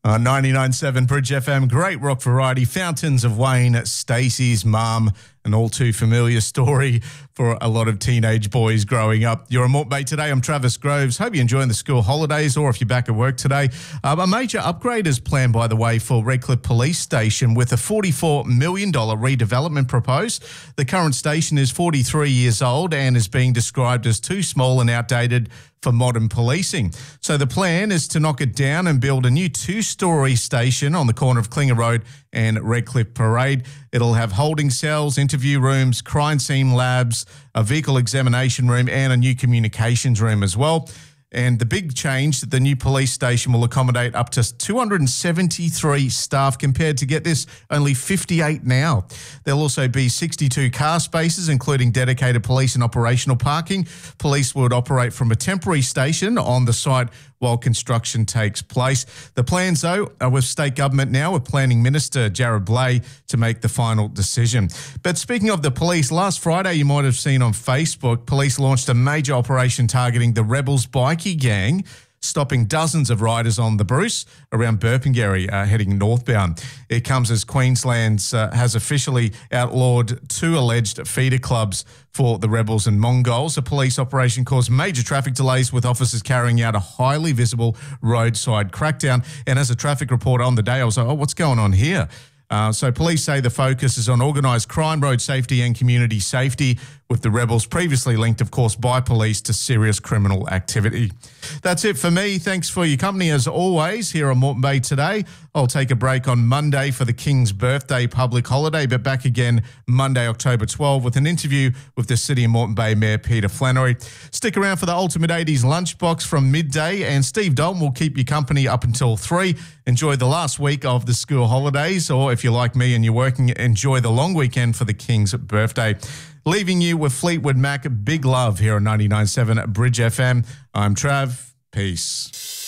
99.7 Bridge FM, great rock variety, Fountains of Wayne, Stacey's mum, an all too familiar story for a lot of teenage boys growing up. You're a Mort Mate today. I'm Travis Groves. Hope you're enjoying the school holidays, or if you're back at work today. A major upgrade is planned, by the way, for Redcliffe Police Station with a $44 million redevelopment proposed. The current station is 43 years old and is being described as too small and outdated for modern policing. So the plan is to knock it down and build a new two-storey station on the corner of Klinger Road and Redcliffe Parade. It'll have holding cells, interview rooms, crime scene labs, a vehicle examination room and a new communications room as well. And the big change, that the new police station will accommodate up to 273 staff compared to, get this, only 58 now. There'll also be 62 car spaces, including dedicated police and operational parking. Police would operate from a temporary station on the site while construction takes place. The plans, though, are with state government now, with Planning Minister Jared Blay to make the final decision. But speaking of the police, last Friday you might have seen on Facebook, police launched a major operation targeting the Rebels bikie gang, stopping dozens of riders on the Bruce around Burpengary heading northbound. It comes as Queensland has officially outlawed 2 alleged feeder clubs for the Rebels and Mongols. The police operation caused major traffic delays, with officers carrying out a highly visible roadside crackdown. And as a traffic reporter on the day, I was like, oh, what's going on here? So police say the focus is on organised crime, road safety and community safety, with the Rebels previously linked, of course, by police to serious criminal activity. That's it for me. Thanks for your company as always here on Moreton Bay today. I'll take a break on Monday for the King's birthday public holiday, but back again Monday, October 12, with an interview with the City of Moreton Bay Mayor Peter Flannery. Stick around for the Ultimate 80s lunchbox from midday, and Steve Dalton will keep you company up until 3. Enjoy the last week of the school holidays, or if you're like me and you're working, enjoy the long weekend for the King's birthday. Leaving you with Fleetwood Mac, Big Love here on 99.7 Bridge FM. I'm Trav. Peace.